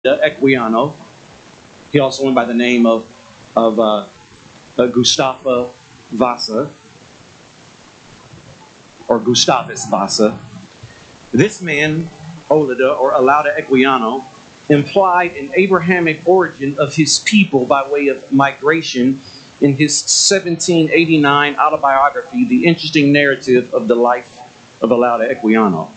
Equiano. He also went by the name of Gustavo Vasa, or Gustavus Vasa. This man, Olida or Olaudah Equiano, implied an Abrahamic origin of his people by way of migration in his 1789 autobiography, The Interesting Narrative of the Life of Olaudah Equiano.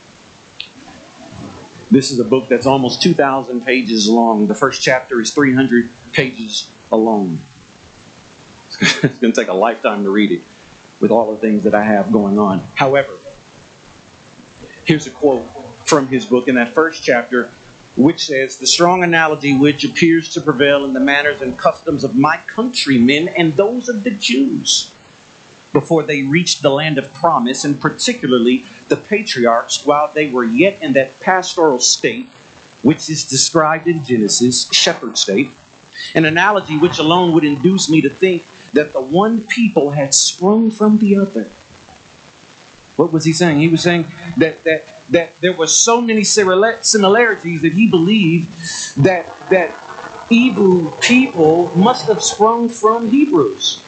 This is a book that's almost 2,000 pages long. The first chapter is 300 pages alone. It's going to take a lifetime to read it with all the things that I have going on. However, here's a quote from his book in that first chapter, which says, "The strong analogy which appears to prevail in the manners and customs of my countrymen and those of the Jews before they reached the land of promise, and particularly the patriarchs while they were yet in that pastoral state which is described in Genesis, shepherd state, an analogy which alone would induce me to think that the one people had sprung from the other." What was he saying? He was saying that there were so many similarities that he believed that Hebrew people must have sprung from Hebrews.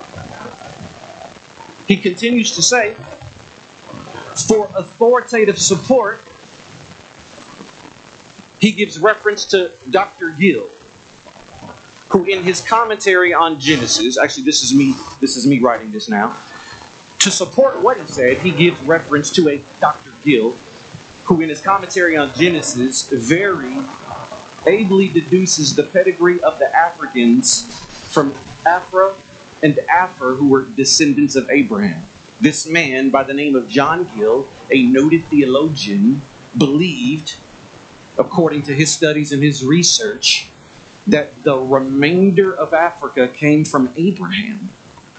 He continues to say, for authoritative support, he gives reference to Dr. Gill, who in his commentary on Genesis, actually this is me writing this now, to support what he said, he gives reference to a Dr. Gill, who in his commentary on Genesis very ably deduces the pedigree of the Africans from Afra and Aphor, who were descendants of Abraham. This man, by the name of John Gill, a noted theologian, believed, according to his studies and his research, that the remainder of Africa came from Abraham.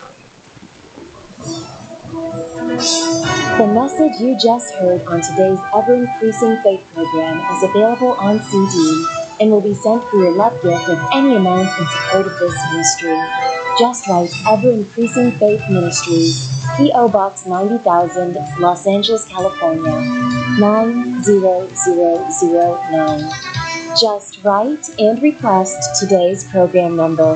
The message you just heard on today's ever-increasing faith program is available on CD and will be sent through your love gift of any amount in support of this ministry. Just write Ever-Increasing Faith Ministries, P.O. Box 90,000, Los Angeles, California, 90009. Just write and request today's program number,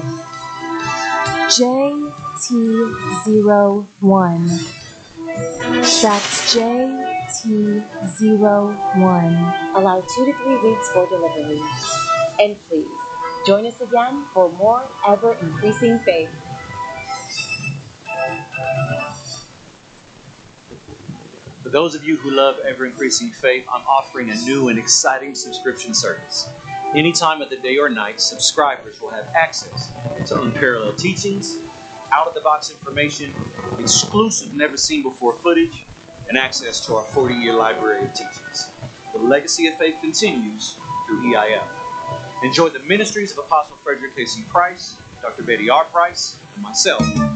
JT01. That's JT01. Allow 2 to 3 weeks for delivery. And please, join us again for more ever-increasing faith. For those of you who love ever-increasing faith, I'm offering a new and exciting subscription service. Any time of the day or night, subscribers will have access to unparalleled teachings, out-of-the-box information, exclusive never-seen-before footage, and access to our 40-year library of teachings. The legacy of faith continues through EIF. Enjoy the ministries of Apostle Frederick K.C. Price, Dr. Betty R. Price, and myself,